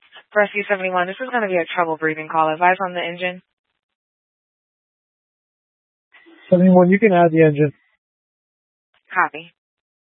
Rescue 71, this is going to be a trouble breathing call. Advise on the engine. 71, you can add the engine. Copy.